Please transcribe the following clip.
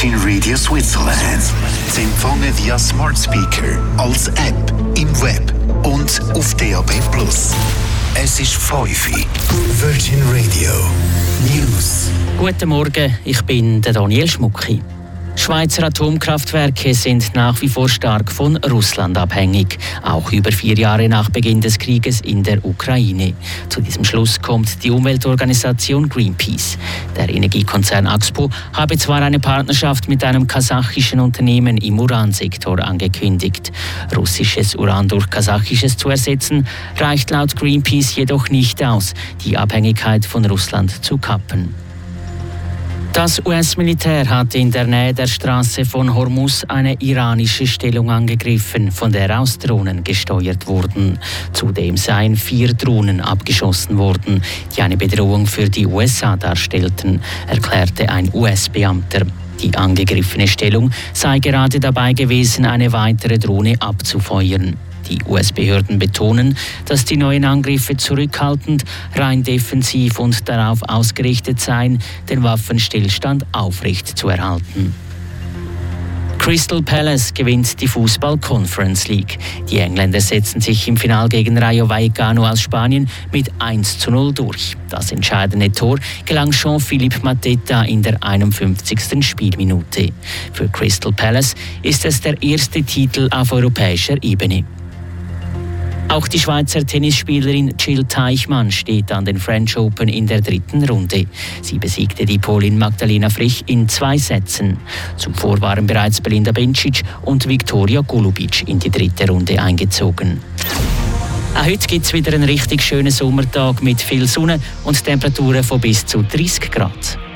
Virgin Radio Switzerland. Sie empfangen via Smart Speaker, als App, im Web und auf DAB+. Es ist 5 Uhr. Virgin Radio News. Guten Morgen, ich bin der Daniel Schmucki. Schweizer Atomkraftwerke sind nach wie vor stark von Russland abhängig, auch über 4 Jahre nach Beginn des Krieges in der Ukraine. Zu diesem Schluss kommt die Umweltorganisation Greenpeace. Der Energiekonzern Axpo habe zwar eine Partnerschaft mit einem kasachischen Unternehmen im Uransektor angekündigt. Russisches Uran durch kasachisches zu ersetzen, reicht laut Greenpeace jedoch nicht aus, die Abhängigkeit von Russland zu kappen. Das US-Militär hat in der Nähe der Straße von Hormuz eine iranische Stellung angegriffen, von der aus Drohnen gesteuert wurden. Zudem seien 4 Drohnen abgeschossen worden, die eine Bedrohung für die USA darstellten, erklärte ein US-Beamter. Die angegriffene Stellung sei gerade dabei gewesen, eine weitere Drohne abzufeuern. Die US-Behörden betonen, dass die neuen Angriffe zurückhaltend, rein defensiv und darauf ausgerichtet seien, den Waffenstillstand aufrecht zu erhalten. Crystal Palace gewinnt die Fußball-Conference League. Die Engländer setzen sich im Finale gegen Rayo Vallecano aus Spanien mit 1:0 durch. Das entscheidende Tor gelang Jean-Philippe Mateta in der 51. Spielminute. Für Crystal Palace ist es der erste Titel auf europäischer Ebene. Auch die Schweizer Tennisspielerin Jill Teichmann steht an den French Open in der 3. Runde. Sie besiegte die Polin Magdalena Frich in 2 Sätzen. Zuvor waren bereits Belinda Bencic und Viktoria Golubic in die 3. Runde eingezogen. Auch heute gibt es wieder einen richtig schönen Sommertag mit viel Sonne und Temperaturen von bis zu 30 Grad.